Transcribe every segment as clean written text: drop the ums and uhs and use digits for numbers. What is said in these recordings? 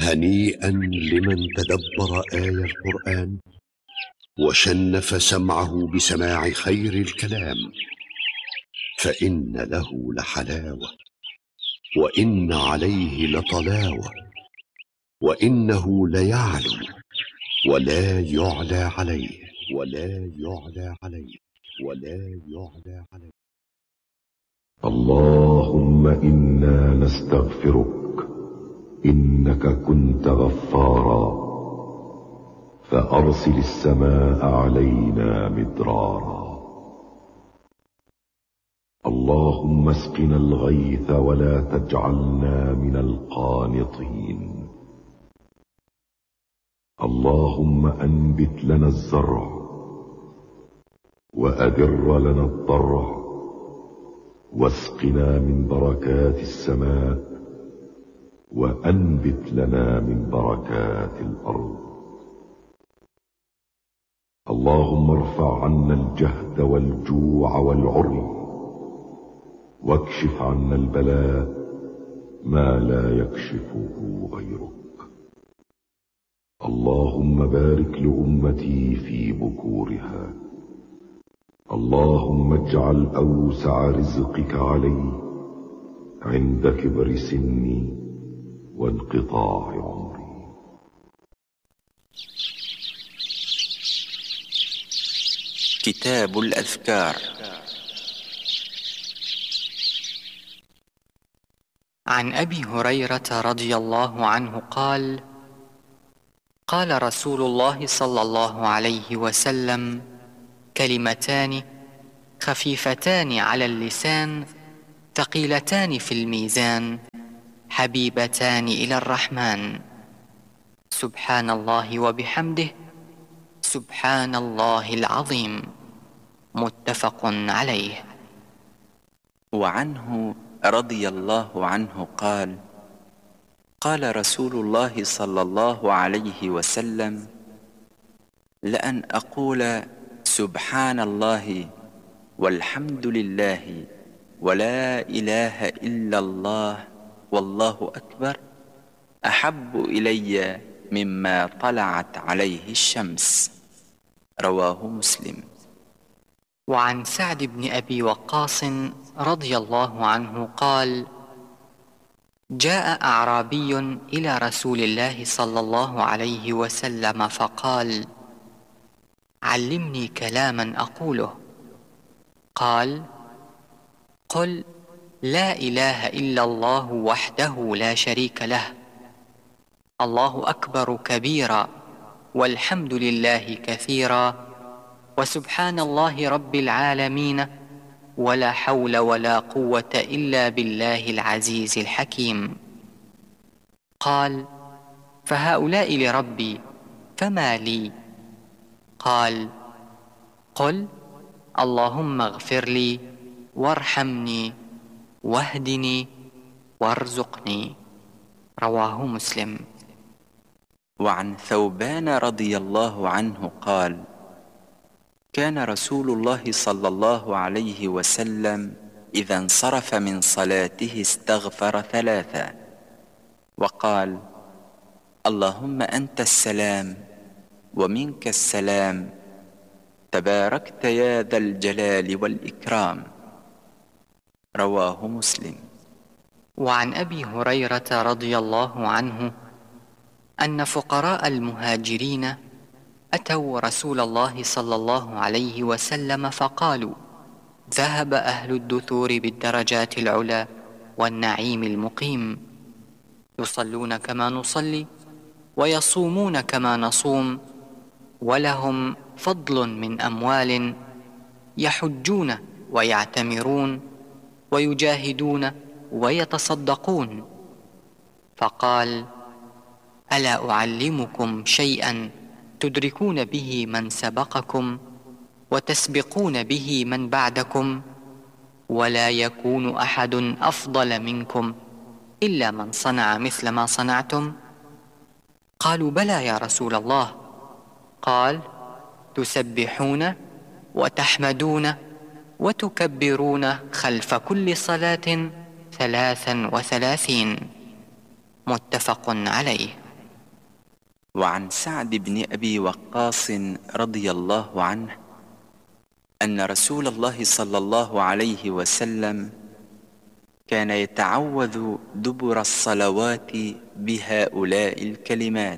هنيئا لمن تدبر آي القرآن وشنف سمعه بسماع خير الكلام، فإن له لحلاوة وإن عليه لطلاوة، وإنه ليعلو ولا يعلى عليه اللهم إنا نستغفرك إنك كنت غفارا فأرسل السماء علينا مدرارا. اللهم اسقنا الغيث ولا تجعلنا من القانطين. اللهم أنبت لنا الزرع وأدر لنا الضرع واسقنا من بركات السماء وأنبت لنا من بركات الأرض. اللهم ارفع عنا الجهد والجوع والعري واكشف عنا البلاء ما لا يكشفه غيرك. اللهم بارك لأمتي في بكورها. اللهم اجعل أوسع رزقك علي عند كبر سني وانقطاع عمري. كتاب الأذكار. عن أبي هريرة رضي الله عنه قال: قال رسول الله صلى الله عليه وسلم: كلمتان خفيفتان على اللسان ثقيلتان في الميزان حبيبتان إلى الرحمن، سبحان الله وبحمده سبحان الله العظيم، متفق عليه. وعنه رضي الله عنه قال: قال رسول الله صلى الله عليه وسلم: لأن أقول سبحان الله والحمد لله ولا إله إلا الله والله أكبر أحب إلي مما طلعت عليه الشمس، رواه مسلم. وعن سعد بن أبي وقاص رضي الله عنه قال: جاء أعرابي إلى رسول الله صلى الله عليه وسلم فقال: علمني كلاما أقوله. قال: قل لا إله إلا الله وحده لا شريك له، الله أكبر كبيرا، والحمد لله كثيرا، وسبحان الله رب العالمين، ولا حول ولا قوة إلا بالله العزيز الحكيم. قال: فهؤلاء لربي فما لي؟ قال: قل اللهم اغفر لي وارحمني واهدني وارزقني، رواه مسلم. وعن ثوبان رضي الله عنه قال: كان رسول الله صلى الله عليه وسلم إذا انصرف من صلاته استغفر ثلاثا وقال: اللهم أنت السلام ومنك السلام، تباركت يا ذا الجلال والإكرام، رواه مسلم. وعن أبي هريرة رضي الله عنه أن فقراء المهاجرين أتوا رسول الله صلى الله عليه وسلم فقالوا: ذهب أهل الدثور بالدرجات العلى والنعيم المقيم، يصلون كما نصلي ويصومون كما نصوم، ولهم فضل من أموال، يحجون ويعتمرون ويجاهدون ويتصدقون. فقال: ألا أعلمكم شيئا تدركون به من سبقكم وتسبقون به من بعدكم، ولا يكون أحد أفضل منكم إلا من صنع مثل ما صنعتم؟ قالوا: بلى يا رسول الله. قال: تسبحون وتحمدون وتكبرون خلف كل صلاة 33، متفق عليه. وعن سعد بن أبي وقاص رضي الله عنه أن رسول الله صلى الله عليه وسلم كان يتعوذ دبر الصلوات بهؤلاء الكلمات: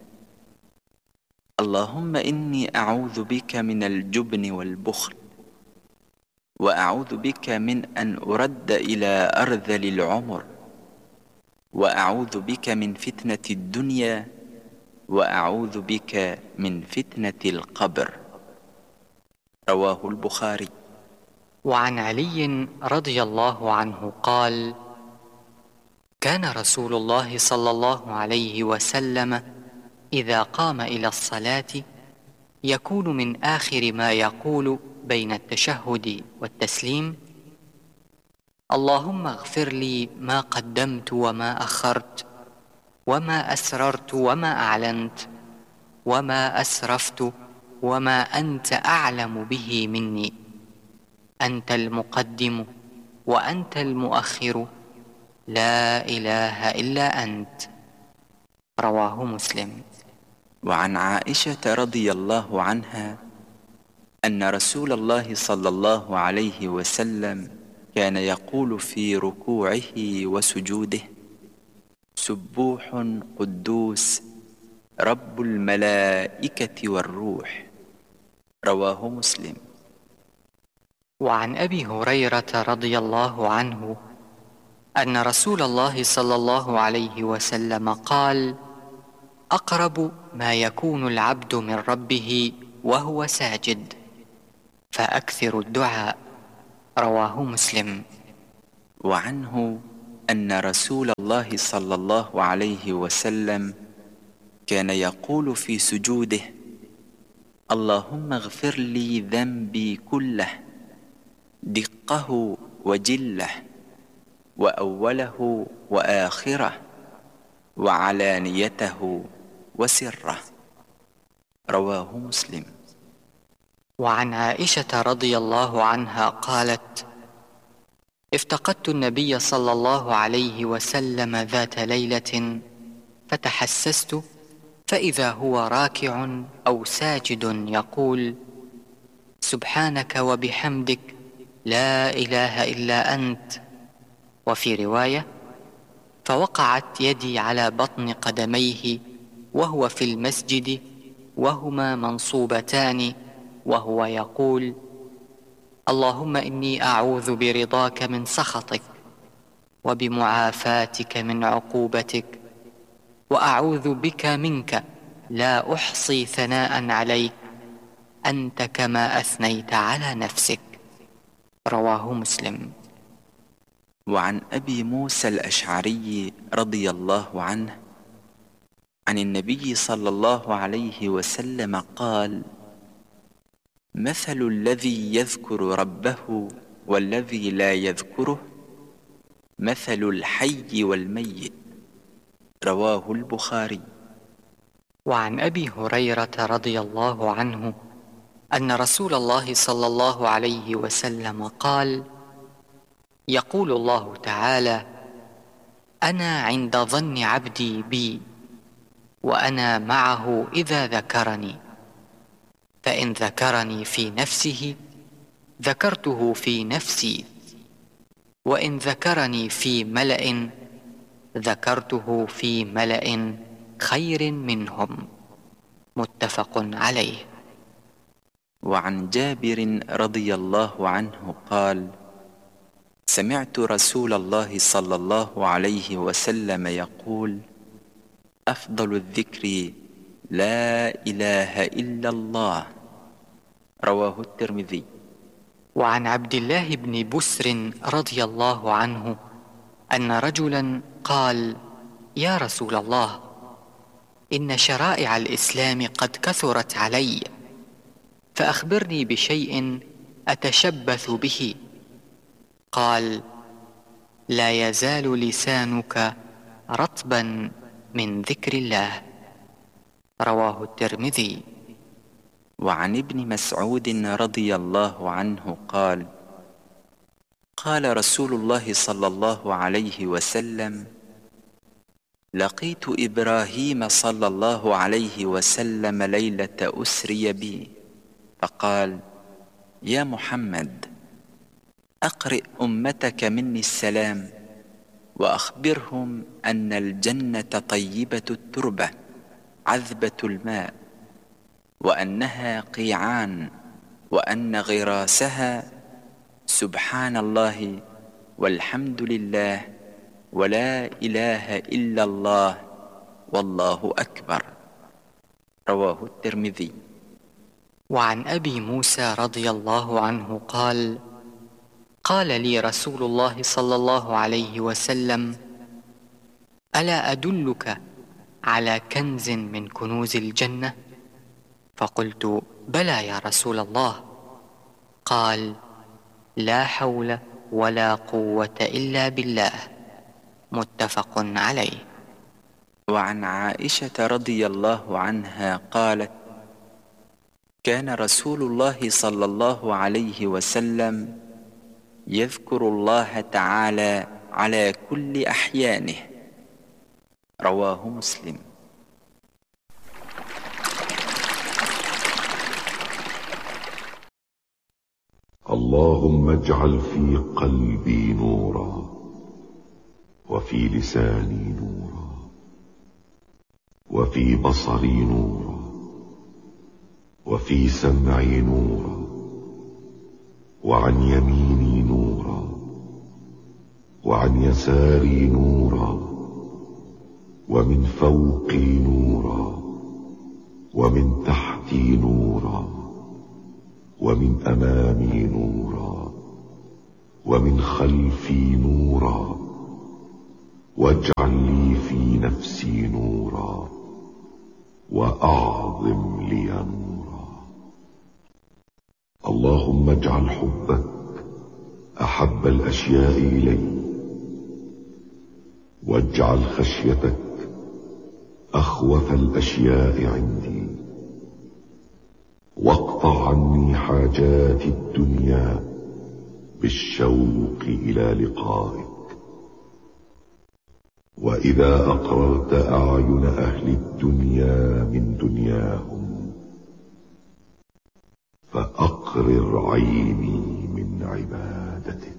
اللهم إني أعوذ بك من الجبن والبخل، وأعوذ بك من أن أرد إلى أرذل العمر، وأعوذ بك من فتنة الدنيا، وأعوذ بك من فتنة القبر. رواه البخاري. وعن علي رضي الله عنه قال: كان رسول الله صلى الله عليه وسلم إذا قام إلى الصلاة يكون من آخر ما يقول بين التشهد والتسليم: اللهم اغفر لي ما قدمت وما أخرت، وما أسررت وما أعلنت، وما أسرفت، وما أنت أعلم به مني، أنت المقدم وأنت المؤخر، لا إله إلا أنت. رواه مسلم. وعن عائشة رضي الله عنها أن رسول الله صلى الله عليه وسلم كان يقول في ركوعه وسجوده: سبوح قدوس رب الملائكة والروح. رواه مسلم. وعن أبي هريرة رضي الله عنه أن رسول الله صلى الله عليه وسلم قال: أقرب ما يكون العبد من ربه وهو ساجد، فأكثر الدعاء. رواه مسلم. وعنه أن رسول الله صلى الله عليه وسلم كان يقول في سجوده: اللهم اغفر لي ذنبي كله، دقه وجله، وأوله وآخره، وعلانيته وسره. رواه مسلم. وعن عائشة رضي الله عنها قالت: افتقدت النبي صلى الله عليه وسلم ذات ليلة فتحسست، فإذا هو راكع أو ساجد يقول: سبحانك وبحمدك، لا إله إلا أنت. وفي رواية: فوقعت يدي على بطن قدميه وهو في المسجد وهما منصوبتان، وهو يقول: اللهم إني أعوذ برضاك من سخطك، وبمعافاتك من عقوبتك، وأعوذ بك منك، لا أحصي ثناء عليك، أنت كما أثنيت على نفسك. رواه مسلم. وعن أبي موسى الأشعري رضي الله عنه عن النبي صلى الله عليه وسلم قال: مثل الذي يذكر ربه والذي لا يذكره مثل الحي والميت. رواه البخاري. وعن أبي هريرة رضي الله عنه أن رسول الله صلى الله عليه وسلم قال: يقول الله تعالى: أنا عند ظن عبدي بي، وأنا معه إذا ذكرني، فإن ذكرني في نفسه ذكرته في نفسي، وإن ذكرني في ملأ ذكرته في ملأ خير منهم. متفق عليه. وعن جابر رضي الله عنه قال: سمعت رسول الله صلى الله عليه وسلم يقول: أفضل الذكر لا إله إلا الله. رواه الترمذي. وعن عبد الله بن بسر رضي الله عنه أن رجلا قال: يا رسول الله، إن شرائع الإسلام قد كثرت علي، فأخبرني بشيء أتشبث به. قال: لا يزال لسانك رطبا من ذكر الله. رواه الترمذي. وعن ابن مسعود رضي الله عنه قال: قال رسول الله صلى الله عليه وسلم: لقيت إبراهيم صلى الله عليه وسلم ليلة أسري بي، فقال: يا محمد، أقرئ أمتك مني السلام، وأخبرهم أن الجنة طيبة التربة عذبة الماء، وأنها قيعان، وأن غراسها سبحان الله والحمد لله ولا إله إلا الله والله أكبر. رواه الترمذي. وعن أبي موسى رضي الله عنه قال: قال لي رسول الله صلى الله عليه وسلم: ألا أدلك على كنز من كنوز الجنة؟ فقلت: بلى يا رسول الله. قال: لا حول ولا قوة إلا بالله. متفق عليه. وعن عائشة رضي الله عنها قالت: كان رسول الله صلى الله عليه وسلم يذكر الله تعالى على كل أحيانه. رواه مسلم. اللهم اجعل في قلبي نورا، وفي لساني نورا، وفي بصري نورا، وفي سمعي نورا، وعن يميني نورا، وعن يساري نورا، ومن فوقي نورا، ومن تحتي نورا، ومن أمامي نورا، ومن خلفي نورا، واجعل لي في نفسي نورا، وأعظم لي نورا. اللهم اجعل حبك أحب الأشياء إلي، واجعل خشيتك أخوف الأشياء عندي، واقطع عني حاجات الدنيا بالشوق إلى لقائك. وإذا أقررت أعين أهل الدنيا من دنياهم، فأقرر عيني من عبادتك.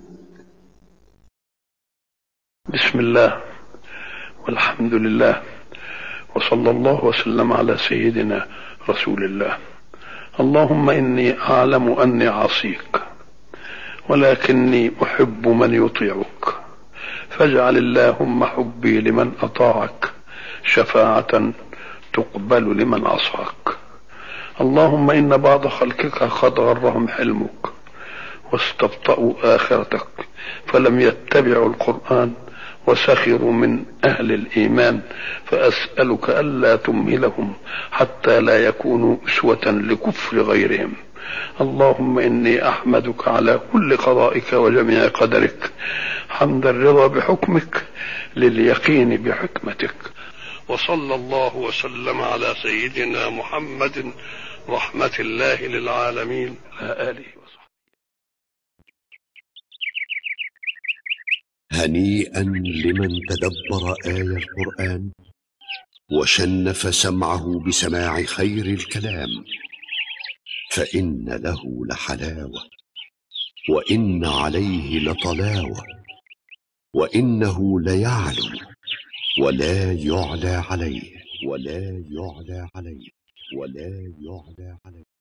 بسم الله والحمد لله، وصلى الله وسلم على سيدنا رسول الله. اللهم إني أعلم أني عصيك، ولكني أحب من يطيعك، فاجعل اللهم حبي لمن أطاعك شفاعة تقبل لمن عصاك. اللهم إن بعض خلقك قد غرهم حلمك، واستبطأوا آخرتك، فلم يتبعوا القرآن وسخروا من أهل الإيمان، فأسألك ألا تمهلهم حتى لا يكونوا أسوة لكفر غيرهم. اللهم إني أحمدك على كل قضائك وجميع قدرك، حمد الرضا بحكمك لليقين بحكمتك. وصلى الله وسلم على سيدنا محمد رحمة الله للعالمين على آله وصحبه. هنيئا لمن تدبر آية القرآن وشنف سمعه بسماع خير الكلام، فإن له لحلاوة، وإن عليه لطلاوة، وإنه ليعلو ولا يعلى عليه، ولا يعلى عليه، ولا يعلى عليه.